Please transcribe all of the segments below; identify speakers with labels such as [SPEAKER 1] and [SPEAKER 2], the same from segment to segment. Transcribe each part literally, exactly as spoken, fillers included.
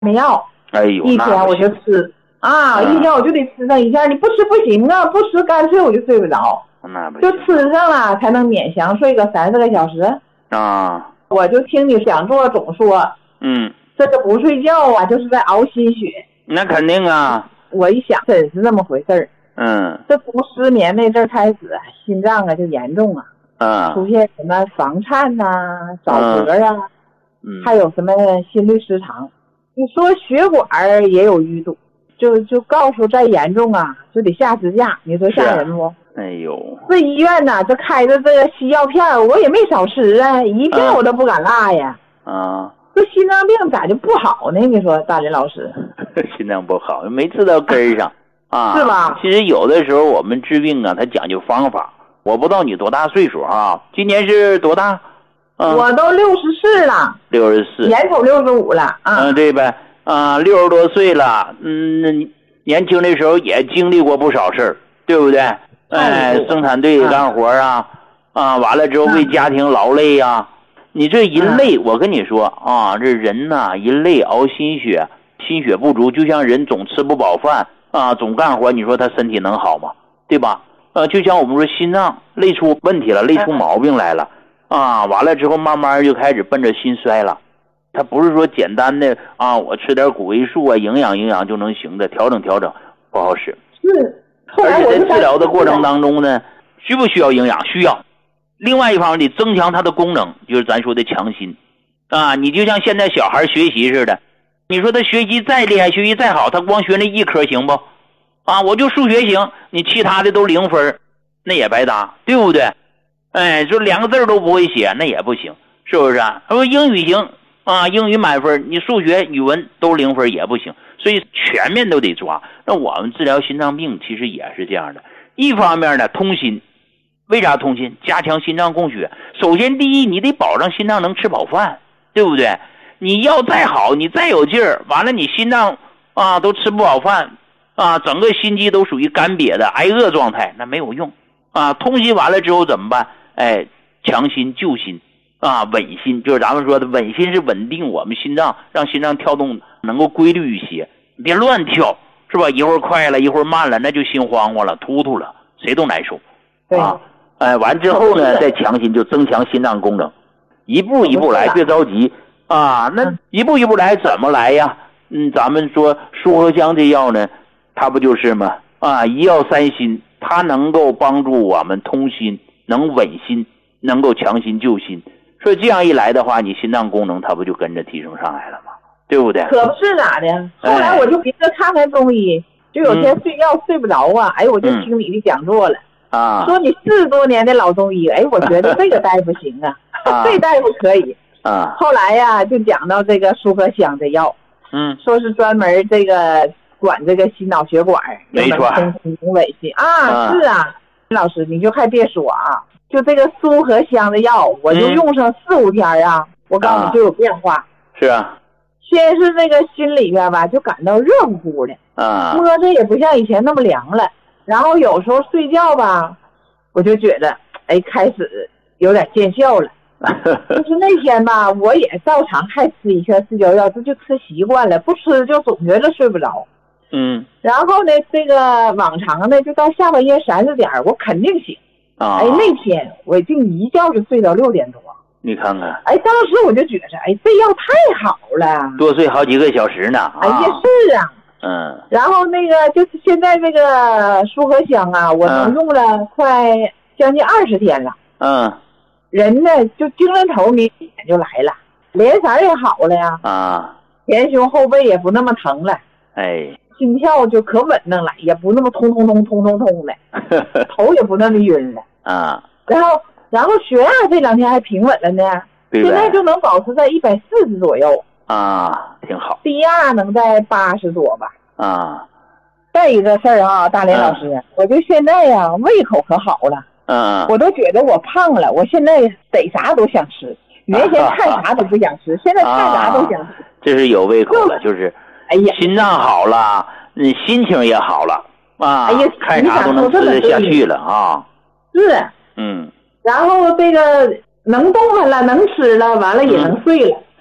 [SPEAKER 1] 没要。
[SPEAKER 2] 哎呦，
[SPEAKER 1] 一天我就吃啊、嗯，一天我就得吃上一下，你不吃不行啊，不吃干脆我就睡不着。
[SPEAKER 2] 那不
[SPEAKER 1] 就吃上了才能勉强睡个三四个小时
[SPEAKER 2] 啊。
[SPEAKER 1] 我就听你讲座总说，
[SPEAKER 2] 嗯，
[SPEAKER 1] 这个不睡觉啊，就是在熬心血。
[SPEAKER 2] 那肯定啊。
[SPEAKER 1] 我一想，真是那么回事儿。
[SPEAKER 2] 嗯，
[SPEAKER 1] 这从失眠那阵开始，心脏啊就严重啊，
[SPEAKER 2] 嗯，
[SPEAKER 1] 出现什么房颤呐、啊、早嗝啊，
[SPEAKER 2] 嗯，
[SPEAKER 1] 还有什么心律失常。你说血管也有淤堵，就就告诉再严重啊，就得下支架。你说吓人不？
[SPEAKER 2] 哎呦，
[SPEAKER 1] 这医院呐，这开的这个西药片，我也没少吃啊，一片我都不敢落呀。
[SPEAKER 2] 啊，
[SPEAKER 1] 这心脏病咋就不好呢？你说大林老师，
[SPEAKER 2] 心脏不好，没治到根上啊，
[SPEAKER 1] 是吧？
[SPEAKER 2] 其实有的时候我们治病啊，它讲究方法。我不知道你多大岁数啊？今年是多大？
[SPEAKER 1] 嗯、我都六十四了，
[SPEAKER 2] 六十四，
[SPEAKER 1] 眼瞅六十五了啊。
[SPEAKER 2] 嗯，对呗，啊，六十多岁了，嗯，年轻的时候也经历过不少事儿，对不对？哎，生产队干活啊，啊，完了之后为家庭劳累呀、啊。你这一累，我跟你说啊，这人呐、啊、一累熬心血，心血不足，就像人总吃不饱饭啊，总干活，你说他身体能好吗？对吧？呃，就像我们说心脏累出问题了，累出毛病来了啊，完了之后慢慢就开始奔着心衰了。它不是说简单的啊，我吃点谷维素啊，营养营养就能行的，调整调整不好使。
[SPEAKER 1] 是。
[SPEAKER 2] 而且在治疗的过程当中呢，需不需要营养？需要。另外一方面得增强它的功能，就是咱说的强心啊。你就像现在小孩学习似的，你说他学习再厉害，学习再好，他光学那一科行不？啊，我就数学行，你其他的都零分，那也白搭，对不对？哎，说两个字都不会写，那也不行，是不是啊？他说英语行啊，英语满分，你数学、语文都零分也不行，所以全面都得抓。那我们治疗心脏病其实也是这样的，一方面呢通心，为啥通心？加强心脏供血。首先第一，你得保证心脏能吃饱饭，对不对？你要再好，你再有劲儿，完了你心脏啊都吃不饱饭啊，整个心肌都属于干瘪的挨饿状态，那没有用啊。通心完了之后怎么办？哎，强心救心啊，稳心，就是咱们说的稳心是稳定我们心脏，让心脏跳动能够规律一些，别乱跳，是吧？一会儿快了，一会儿慢了，那就心慌慌了，突突了，谁都难受啊。哎，完之后呢，再强心就增强心脏功能，一步一步来，别着急啊。那一步一步来怎么来呀？嗯，咱们说舒和香这药呢，它不就是吗？啊，一药三心，它能够帮助我们通心，能稳心，能够强心救心。所以这样一来的话，你心脏功能它不就跟着提升上来了吗？对不对？
[SPEAKER 1] 可不是咋的。后来我就别着看看中医，就有天睡觉睡不着啊，哎，我就听你的讲座了。
[SPEAKER 2] 啊，
[SPEAKER 1] 说你四十多年的老中医，哎，我觉得这个大夫行啊，啊这大夫可以
[SPEAKER 2] 啊。后
[SPEAKER 1] 来呀，就讲到这个舒和香的药，
[SPEAKER 2] 嗯，
[SPEAKER 1] 说是专门这个管这个心脑血管，
[SPEAKER 2] 没错，
[SPEAKER 1] 通心稳心啊，啊是啊，老师你就还别说啊，就这个舒和香的药，我就用上四五天啊，嗯、我告诉你就有变化。啊
[SPEAKER 2] 是啊，
[SPEAKER 1] 先是那个心里边吧，就感到热乎乎的，
[SPEAKER 2] 啊，
[SPEAKER 1] 摸着也不像以前那么凉了。然后有时候睡觉吧，我就觉得，哎，开始有点见效了。就是那天吧，我也照常还吃一片四焦药，这就吃习惯了，不吃就总觉得睡不着。
[SPEAKER 2] 嗯。
[SPEAKER 1] 然后呢，这个往常呢，就到下半夜三四点，我肯定醒。
[SPEAKER 2] 啊。
[SPEAKER 1] 哎，那天我竟一觉就睡到六点多。
[SPEAKER 2] 你看看。
[SPEAKER 1] 哎，当时我就觉着，哎，这药太好了。
[SPEAKER 2] 多睡好几个小时呢。啊、
[SPEAKER 1] 哎呀，是啊。
[SPEAKER 2] 嗯，
[SPEAKER 1] 然后那个就是现在这个舒和香啊，我能用了快将近二十天了。
[SPEAKER 2] 嗯，
[SPEAKER 1] 人呢就精神头明显就来了，脸色也好了呀。
[SPEAKER 2] 啊，
[SPEAKER 1] 前胸后背也不那么疼了。
[SPEAKER 2] 哎，
[SPEAKER 1] 心跳就可稳当了，也不那么通通通通通通的，头也不那么晕了。
[SPEAKER 2] 啊，
[SPEAKER 1] 然后然后血压这两天还平稳了呢，现在就能保持在一百四十左右。
[SPEAKER 2] 啊，挺好。
[SPEAKER 1] 低压能在八十多吧。
[SPEAKER 2] 啊，
[SPEAKER 1] 再一个事儿啊，大连老师，嗯、我就现在呀、啊，胃口可好了。
[SPEAKER 2] 嗯，
[SPEAKER 1] 我都觉得我胖了，我现在逮啥都想吃，原先看啥都不想吃，啊、现在看啥都想吃。
[SPEAKER 2] 这是有胃口了，就, 就是哎呀，心脏好了，你心情也好了啊，哎呀，看啥都能吃得下去了啊。
[SPEAKER 1] 是，
[SPEAKER 2] 嗯。
[SPEAKER 1] 然后这个能动弹了，能吃了，完了也能睡了。嗯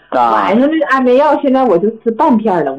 [SPEAKER 2] 啊，
[SPEAKER 1] 晚上这安眠药现在我就吃半片了。